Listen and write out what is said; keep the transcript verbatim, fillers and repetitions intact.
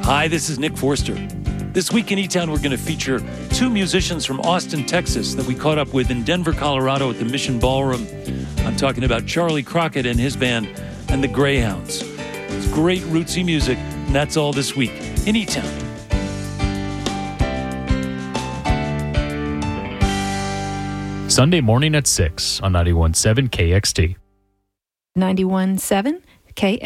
Hi, this is Nick Forster. This week in E-Town, we're going to feature two musicians from Austin, Texas that we caught up with in Denver, Colorado at the Mission Ballroom. I'm talking about Charlie Crockett and his band and the Greyhounds. It's great rootsy music, and that's all this week in E-Town. Sunday morning at six on ninety-one point seven K X T. ninety-one point seven K